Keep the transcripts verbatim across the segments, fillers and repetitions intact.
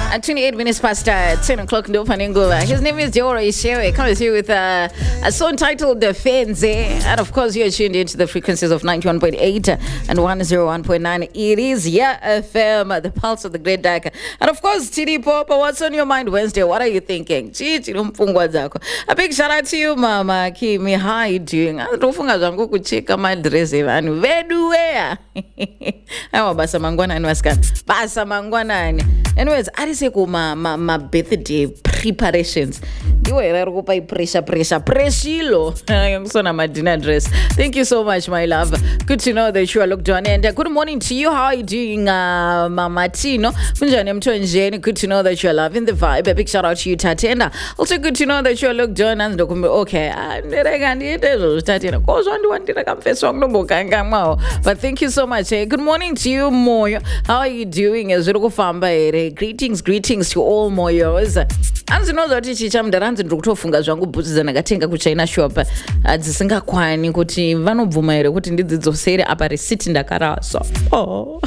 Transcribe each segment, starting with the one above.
At twenty-eight minutes past uh, ten o'clock in Paningova. His name is Joro Ishewe. Comes here with uh, a song titled Defense. And of course, you're tuned into the frequencies of ninety-one point eight and one oh one point nine. It is Yeah F M, the pulse of the Great Dark. And of course, T D Pop, what's on your mind Wednesday? What are you thinking? A big shout out to you, Mama Kimi. How are you doing? I don't think I'm going to check my dress. And where do we? I'm Basa Mangwana and Waskan. Basa Mangwana. Anyways, I say my, my, my birthday preparations. You were pressure, pressure, pressure. My dinner dress. Thank you so much, my love. Good to know that you are looked on. And uh, good morning to you. How are you doing, uh, Mama Tino? Good to know that you are loving the vibe. A big shout out to you, Tatenda. Also, good to know that you are looked on. And okay, but thank you so much. Hey, good morning to you, Moyo. How are you doing? Greetings, greetings to all Moyos. Anzi know that chicha mdaranzi ndokutofunga zvangu boots zanakatenga ku China shop adzisingakwani kuti vanobvuma here kuti ndidzidzosere apa receipt ndakaraswa. Oh.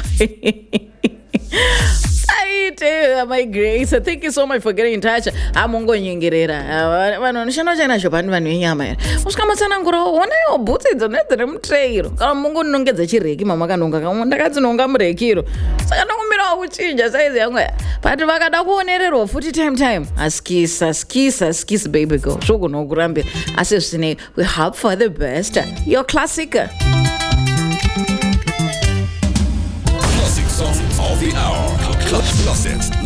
My grace, thank you so much for getting in touch. Amungo nyingerera vanhu nishano China shop ani vanhu venyama here uskamatsanangura ona yo boots idzo nedziri mutrairo kana mungo nongedza chireki mama kanonga kamwe ndakadzinonga murekiro saka ndakumirawo kuchinja saizi yangu but vakada kuonererwa futi time time askisa skisa skisa baby girl zvokunokurambira asi zvine we hope for the best. Your classic classic song of the hour. Classics.